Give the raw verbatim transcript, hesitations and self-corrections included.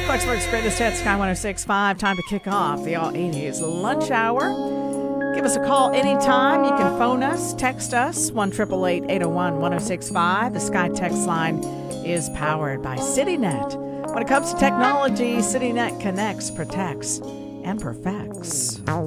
Clarksburg's greatest hits, Sky one oh six point five. Time to kick off the all eighties lunch hour. Give us a call anytime. You can phone us, text us, one eight eight eight, eight oh one, one oh six five. The Sky text line is powered by CityNet. When it comes to technology, CityNet connects, protects, and perfects.